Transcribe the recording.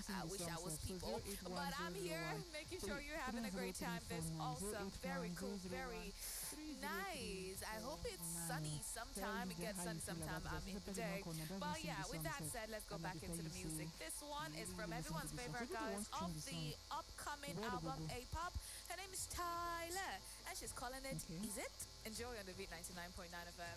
I wish I was people. But I'm here making sure you're having a great time. That's awesome. Very cool. Very nice. I hope it's sunny sometime. It gets sunny sometime in the day. But yeah, with that said, let's go back into the music. This one is from everyone's favorite guys of the upcoming album A-Pop. Her name is Tyler, and she's calling it Is It? Enjoy on the Beat 99.9 FM.